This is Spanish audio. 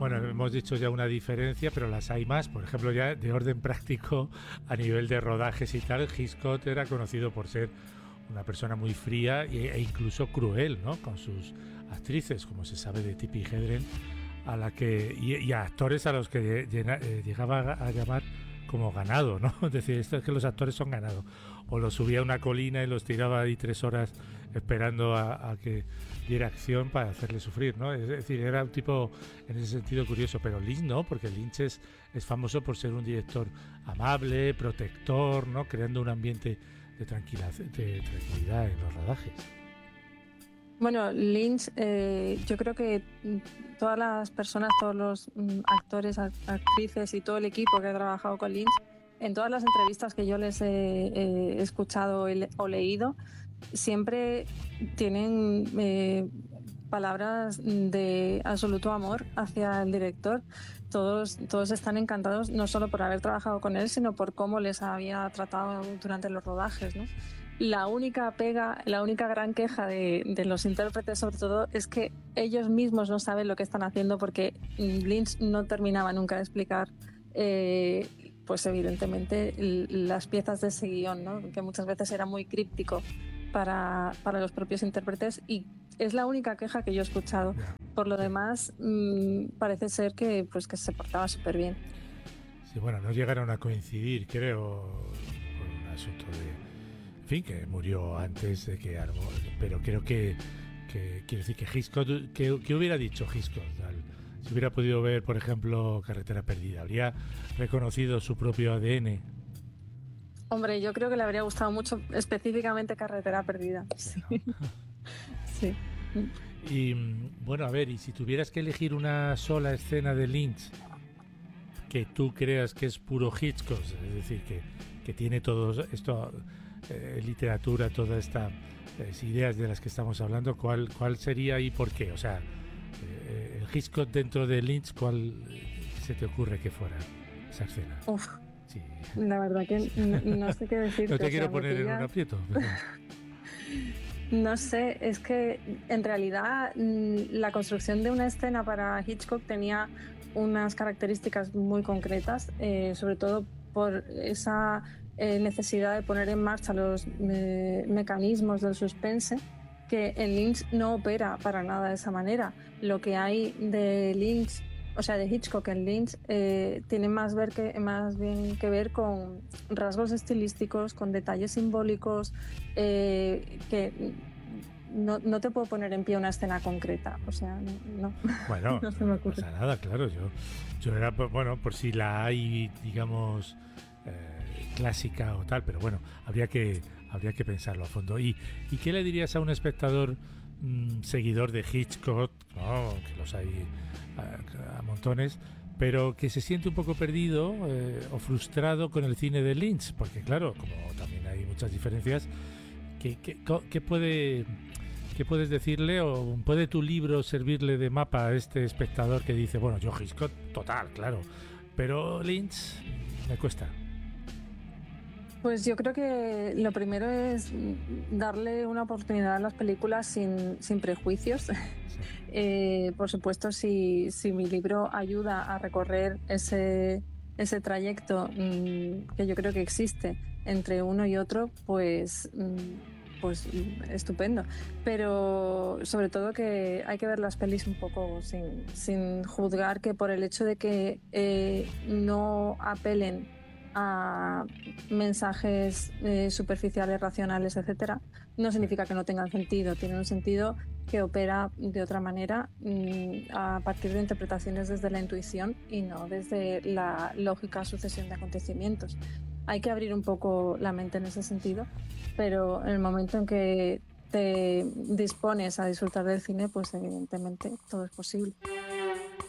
Bueno, hemos dicho ya una diferencia, pero las hay más. Por ejemplo, ya de orden práctico, a nivel de rodajes y tal, Hitchcock era conocido por ser una persona muy fría e incluso cruel, ¿no? Con sus actrices, como se sabe de Tippi Hedren, a la que y a actores a los que llegaba a llamar como ganado, ¿no? Es decir, esto es que los actores son ganado. O los subía a una colina y los tiraba ahí 3 horas esperando a que diera acción para hacerle sufrir, ¿no? Es decir, era un tipo en ese sentido curioso, pero Lynch no, porque Lynch es famoso por ser un director amable, protector, ¿no? Creando un ambiente de tranquilidad en los rodajes. Bueno, Lynch, yo creo que todas las personas, todos los actores, actrices y todo el equipo que ha trabajado con Lynch, en todas las entrevistas que yo les he escuchado o leído, siempre tienen palabras de absoluto amor hacia el director. Todos están encantados, no solo por haber trabajado con él, sino por cómo les había tratado durante los rodajes, ¿no? La única gran queja de los intérpretes, sobre todo, es que ellos mismos no saben lo que están haciendo, porque Lynch no terminaba nunca de explicar, pues evidentemente, las piezas de ese guión, ¿no? Que muchas veces era muy críptico para los propios intérpretes, y es la única queja que yo he escuchado. Por lo demás, parece ser que se portaba súper bien. Sí, bueno, no llegaron a coincidir, creo, por un asunto de... En fin, que murió antes de que armó, pero creo que quiero decir que Hitchcock, ¿qué hubiera dicho Hitchcock? Si hubiera podido ver, por ejemplo, Carretera Perdida, ¿habría reconocido su propio ADN? Hombre, yo creo que le habría gustado mucho, específicamente Carretera Perdida. Sí, ¿no? Sí. Y bueno, a ver, y si tuvieras que elegir una sola escena de Lynch que tú creas que es puro Hitchcock, es decir, que tiene todo esto, literatura, todas estas ideas de las que estamos hablando, ¿cuál sería y por qué? O sea, el Hitchcock dentro de Lynch, ¿cuál se te ocurre que fuera esa escena? Uf, sí. La verdad que no sé qué decirte. No te quiero poner en un aprieto. Pero... No sé, es que en realidad la construcción de una escena para Hitchcock tenía unas características muy concretas, sobre todo por esa necesidad de poner en marcha los mecanismos del suspense, que en Lynch no opera para nada de esa manera. Lo que hay de Lynch, o sea, de Hitchcock en Lynch, tiene más bien que ver con rasgos estilísticos, con detalles simbólicos, que no te puedo poner en pie una escena concreta, o sea, no. Bueno, no se me ocurre. No pasa nada, claro, yo era, bueno, por si la hay, digamos, clásica o tal, pero bueno, habría que pensarlo a fondo. ¿Y qué le dirías a un espectador seguidor de Hitchcock, ¿no? Que los hay a montones, pero que se siente un poco perdido o frustrado con el cine de Lynch? Porque claro, como también hay muchas diferencias, ¿qué puedes decirle, o puede tu libro servirle de mapa a este espectador que dice, bueno, yo Hitchcock total, claro, pero Lynch me cuesta? Pues yo creo que lo primero es darle una oportunidad a las películas sin prejuicios. Sí. Por supuesto, si mi libro ayuda a recorrer ese trayecto que yo creo que existe entre uno y otro, pues estupendo. Pero sobre todo que hay que ver las pelis un poco sin juzgar, que por el hecho de que no apelen a mensajes superficiales, racionales, etcétera, no significa que no tengan sentido. Tienen un sentido que opera de otra manera, a partir de interpretaciones desde la intuición y no desde la lógica sucesión de acontecimientos. Hay que abrir un poco la mente en ese sentido, pero en el momento en que te dispones a disfrutar del cine, pues evidentemente todo es posible.